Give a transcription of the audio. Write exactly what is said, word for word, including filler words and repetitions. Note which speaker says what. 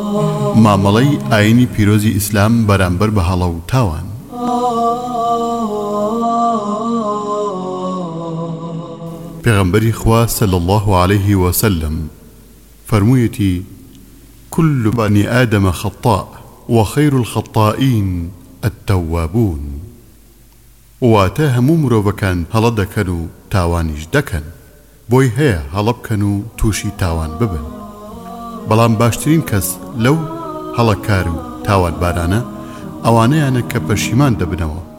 Speaker 1: مامەڵەی ئاینی پیرۆزی ئیسلام بەرامبەر بە هەڵە و تاوان. پێغەمبەری خوا صلی الله عليه وسلم فەرموویەتی: كل بني آدم خطاء وخير الخطائين التوابون. واتە هەموو مرۆڤەکان هەڵە دەکەن و تاوانیش دەکەن، بۆی هەیە هەڵە بکەن و تووشی تاوان ببن. بەڵام باشترین کەس لەو هەڵەکار و تاوانبارانە ئەوانەیانە کە پەشیمان دەبنەوە